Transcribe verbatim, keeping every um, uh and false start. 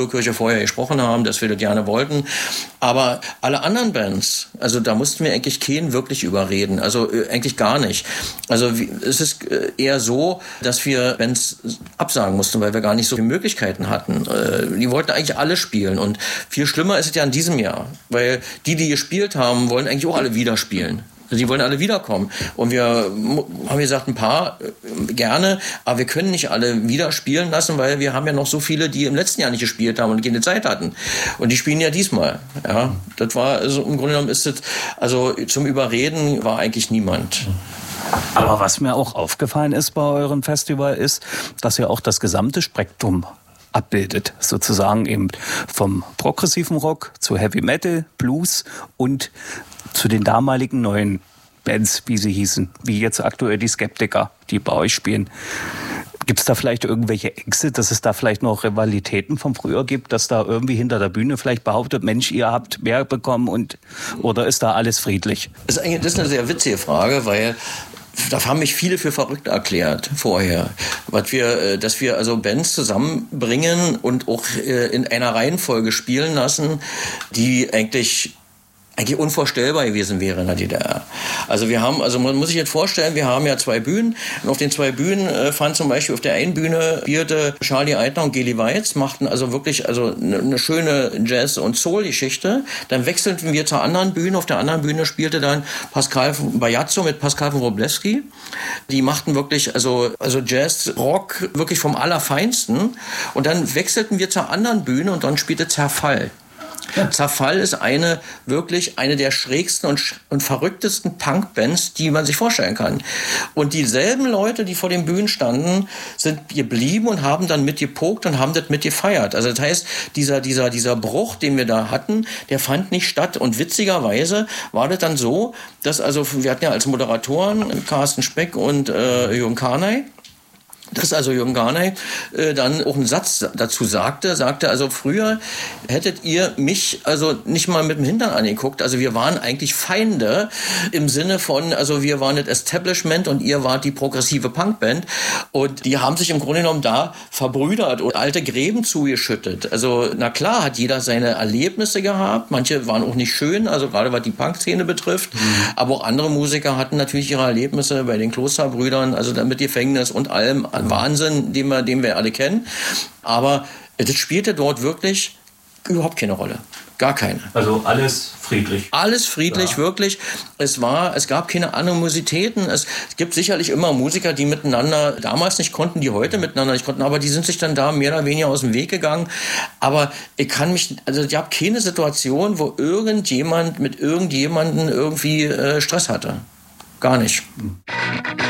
Kirche vorher gesprochen haben, dass wir das gerne wollten. Aber alle anderen Bands, also da mussten wir eigentlich keinen wirklich überreden. Also äh, eigentlich gar nicht. Also wie, es ist äh, eher so, dass wir Bands absagen mussten, weil wir gar nicht so viele Möglichkeiten hatten. Äh, die wollten eigentlich alle spielen. Und viel schlimmer ist es ja in diesem Jahr. Weil die, die gespielt haben, wollen eigentlich auch alle wieder spielen. Die wollen alle wiederkommen. Und wir haben gesagt, ein paar äh, gerne, aber wir können nicht alle wieder spielen lassen, weil wir haben ja noch so viele, die im letzten Jahr nicht gespielt haben und keine Zeit hatten. Und die spielen ja diesmal. Ja, das war, also im Grunde genommen ist das, also zum Überreden war eigentlich niemand. Aber was mir auch aufgefallen ist bei eurem Festival ist, dass ihr auch das gesamte Spektrum abbildet, sozusagen eben vom progressiven Rock zu Heavy Metal, Blues und zu den damaligen neuen Bands, wie sie hießen, wie jetzt aktuell die Skeptiker, die bei euch spielen. Gibt es da vielleicht irgendwelche Ängste, dass es da vielleicht noch Rivalitäten von früher gibt, dass da irgendwie hinter der Bühne vielleicht behauptet, Mensch, ihr habt mehr bekommen und oder ist da alles friedlich? Das ist, eigentlich, das ist eine sehr witzige Frage, weil da haben mich viele für verrückt erklärt vorher, was wir, dass wir also Bands zusammenbringen und auch in einer Reihenfolge spielen lassen, die eigentlich eigentlich unvorstellbar gewesen wäre in der D D R. Also wir haben, also man muss sich jetzt vorstellen, wir haben ja zwei Bühnen und auf den zwei Bühnen äh, fand zum Beispiel auf der einen Bühne spielte Charlie Eitner und Geli Weitz, machten also wirklich also eine, eine schöne Jazz- und Soul-Geschichte. Dann wechselten wir zur anderen Bühne, auf der anderen Bühne spielte dann Pascal Bajazzo mit Pascal von Wroblewski. Die machten wirklich also, also Jazz, Rock wirklich vom Allerfeinsten und dann wechselten wir zur anderen Bühne und dann spielte Zerfall. Ja. Zerfall ist eine wirklich eine der schrägsten und, sch- und verrücktesten Punkbands, die man sich vorstellen kann. Und dieselben Leute, die vor den Bühnen standen, sind geblieben und haben dann mitgepokt und haben das mitgefeiert. Also das heißt, dieser, dieser, dieser Bruch, den wir da hatten, der fand nicht statt. Und witzigerweise war das dann so, dass also, wir hatten ja als Moderatoren Carsten Speck und äh, Jürgen Karnay. Dass also Jürgen Garnay äh, dann auch einen Satz dazu sagte, sagte, also früher hättet ihr mich also nicht mal mit dem Hintern angeguckt, also wir waren eigentlich Feinde im Sinne von, also wir waren das Establishment und ihr wart die progressive Punkband und die haben sich im Grunde genommen da verbrüdert und alte Gräben zugeschüttet. Also na klar hat jeder seine Erlebnisse gehabt, manche waren auch nicht schön, also gerade was die Punkszene betrifft, mhm. aber auch andere Musiker hatten natürlich ihre Erlebnisse bei den Klosterbrüdern, also dann mit Gefängnis und allem, Wahnsinn, den wir, den wir alle kennen. Aber das spielte dort wirklich überhaupt keine Rolle. Gar keine. Also alles friedlich. Alles friedlich, ja. Wirklich. Es war, es gab keine Animositäten. Es gibt sicherlich immer Musiker, die miteinander damals nicht konnten, die heute miteinander nicht konnten, aber die sind sich dann da mehr oder weniger aus dem Weg gegangen. Aber ich kann mich, also ich habe keine Situation, wo irgendjemand mit irgendjemandem irgendwie äh, Stress hatte. Gar nicht.